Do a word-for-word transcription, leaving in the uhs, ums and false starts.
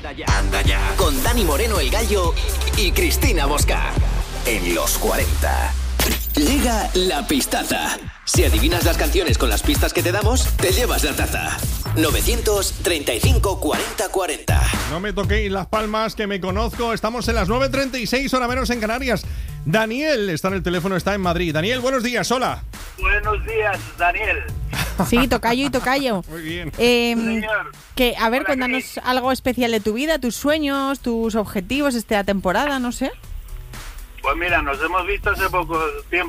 Anda ya. Anda ya. Con Dani Moreno el Gallo y Cristina Bosca. En los cuarenta. Llega la pistaza. Si adivinas las canciones con las pistas que te damos, te llevas la taza. novecientos treinta y cinco cuarenta cuarenta. No me toquéis las palmas, que me conozco. Estamos en las nueve treinta y seis, hora menos en Canarias. Daniel está en el teléfono, está en Madrid. Daniel, buenos días, hola. Buenos días, Daniel. Sí, tocayo y tocayo. Muy bien. Eh, Señor. que, a ver, Hola, cuéntanos Cris. algo especial de tu vida, tus sueños, tus objetivos esta temporada, no sé. Pues mira, nos hemos visto hace poco tiempo